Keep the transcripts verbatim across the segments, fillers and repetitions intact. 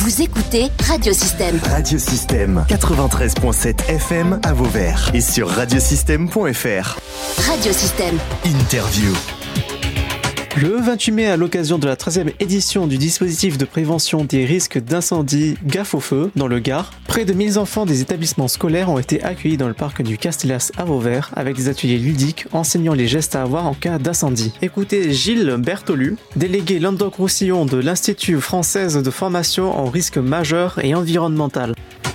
Vous écoutez Radiosystème. Radiosystème quatre-vingt-treize virgule sept F M à Vauvert et sur radiosystème point F R. Radiosystème. Interview. Le vingt-huit mai, à l'occasion de la treizième édition du dispositif de prévention des risques d'incendie Gaffe au feu dans le Gard, près de mille enfants des établissements scolaires ont été accueillis dans le parc du Castellas à Vauvert avec des ateliers ludiques enseignant les gestes à avoir en cas d'incendie. Écoutez Gilles Bertolu, délégué Languedoc-Roussillon de l'Institut français de formation en risques majeurs et environnemental.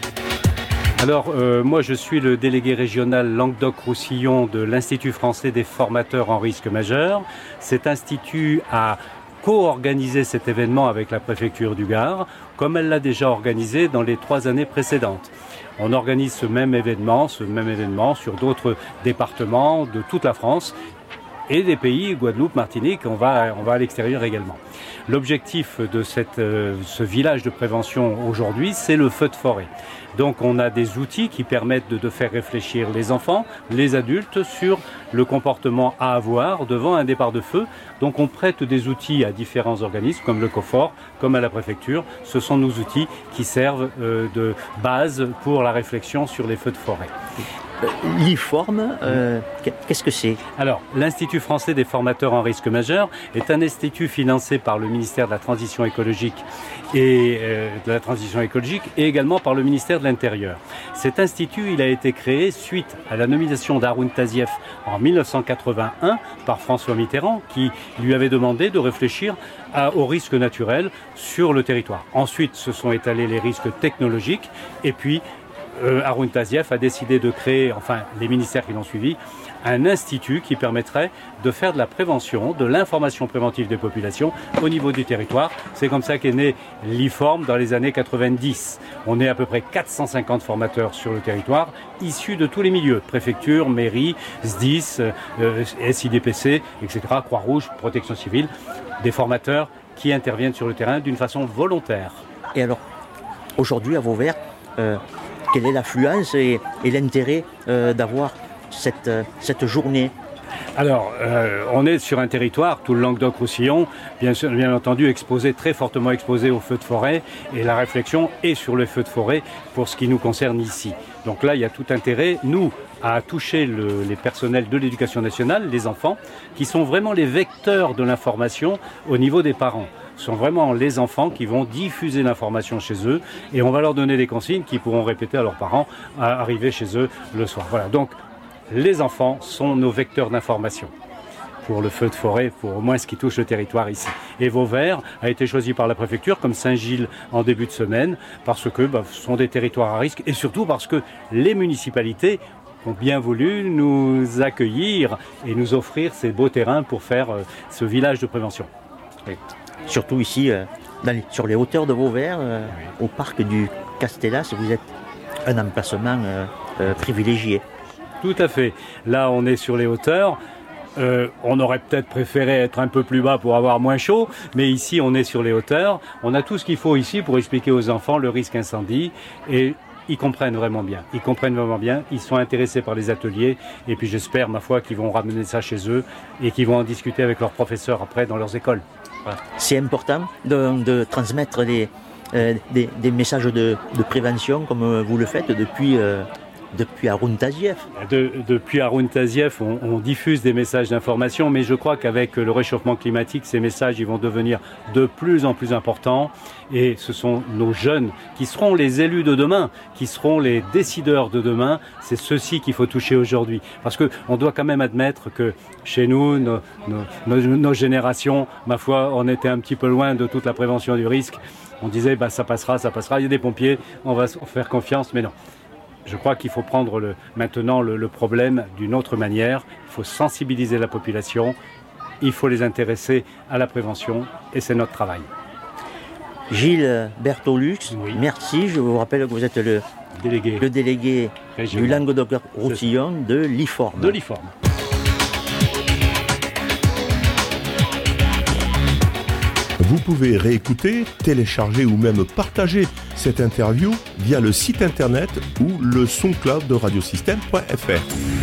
Alors, euh, moi je suis le délégué régional Languedoc-Roussillon de l'Institut français des formateurs en risques majeurs. Cet institut a co-organisé cet événement avec la préfecture du Gard, comme elle l'a déjà organisé dans les trois années précédentes. On organise ce même événement, ce même événement sur d'autres départements de toute la France et des pays, Guadeloupe, Martinique, on va, on va à l'extérieur également. L'objectif de cette, euh, ce village de prévention aujourd'hui, c'est le feu de forêt. Donc on a des outils qui permettent de, de faire réfléchir les enfants, les adultes sur le comportement à avoir devant un départ de feu. Donc on prête des outils à différents organismes comme le COFOR, comme à la préfecture. Ce sont nos outils qui servent euh, de base pour la réflexion sur les feux de forêt. L'I F O R M, euh, qu'est-ce que c'est ? Alors, l'Institut français des formateurs en risques majeurs est un institut financé par le ministère de la Transition écologique et euh, de la Transition écologique et également par le ministère de l'Intérieur. Cet institut, il a été créé suite à la nomination d'Haroun Tazieff en mille neuf cent quatre-vingt-un par François Mitterrand, qui lui avait demandé de réfléchir à, aux risques naturels sur le territoire. Ensuite, se sont étalés les risques technologiques et puis Euh, Haroun Tazieff a décidé de créer, enfin les ministères qui l'ont suivi, un institut qui permettrait de faire de la prévention, de l'information préventive des populations au niveau du territoire. C'est comme ça qu'est né l'I F O R M dans les années quatre-vingt-dix. On est à peu près quatre cent cinquante formateurs sur le territoire, issus de tous les milieux, préfecture, mairie, S D I S, euh, S I D P C, et cetera, Croix-Rouge, Protection civile, des formateurs qui interviennent sur le terrain d'une façon volontaire. Et alors, aujourd'hui à Vauvert, euh, quelle est l'affluence et, et l'intérêt euh, d'avoir cette, euh, cette journée ? Alors, euh, on est sur un territoire, tout le Languedoc-Roussillon, bien, sûr, bien entendu exposé, très fortement exposé aux feux de forêt, et la réflexion est sur les feux de forêt pour ce qui nous concerne ici. Donc là, il y a tout intérêt, nous, à toucher le, les personnels de l'éducation nationale, les enfants, qui sont vraiment les vecteurs de l'information au niveau des parents. Ce sont vraiment les enfants qui vont diffuser l'information chez eux et on va leur donner des consignes qu'ils pourront répéter à leurs parents à arriver chez eux le soir. Voilà, donc les enfants sont nos vecteurs d'information pour le feu de forêt, pour au moins ce qui touche le territoire ici. Et Vauvert a été choisi par la préfecture comme Saint-Gilles en début de semaine parce que bah, ce sont des territoires à risque et surtout parce que les municipalités ont bien voulu nous accueillir et nous offrir ces beaux terrains pour faire euh, ce village de prévention. Oui. Surtout ici, euh, dans les, sur les hauteurs de Vauvert, euh, oui. Au parc du Castellas, vous êtes un emplacement euh, euh, privilégié. Tout à fait. Là, on est sur les hauteurs. Euh, on aurait peut-être préféré être un peu plus bas pour avoir moins chaud, mais ici, on est sur les hauteurs. On a tout ce qu'il faut ici pour expliquer aux enfants le risque incendie et ils comprennent vraiment bien. Ils comprennent vraiment bien. Ils sont intéressés par les ateliers et puis j'espère, ma foi, qu'ils vont ramener ça chez eux et qu'ils vont en discuter avec leurs professeurs après dans leurs écoles. Voilà. C'est important de, de transmettre des, euh, des, des messages de, de prévention comme vous le faites depuis, euh, depuis Haroun Tazieff. De, depuis Haroun Tazieff, on, on diffuse des messages d'information, mais je crois qu'avec le réchauffement climatique, ces messages ils vont devenir de plus en plus importants. Et ce sont nos jeunes qui seront les élus de demain, qui seront les décideurs de demain. C'est ceux-ci qu'il faut toucher aujourd'hui. Parce qu'on doit quand même admettre que chez nous, nos, nos, nos, nos générations, ma foi, on était un petit peu loin de toute la prévention du risque. On disait, bah, ça passera, ça passera, il y a des pompiers, on va faire confiance, mais non. Je crois qu'il faut prendre le, maintenant le, le problème d'une autre manière. Il faut sensibiliser la population, il faut les intéresser à la prévention et c'est notre travail. Gilles Bertolux, oui. Merci. Je vous rappelle que vous êtes le délégué, le délégué du Languedoc-Roussillon de l'I F O R M. De l'I F O R M. Vous pouvez réécouter, télécharger ou même partager cette interview via le site internet ou le SoundCloud de radiosystème point F R.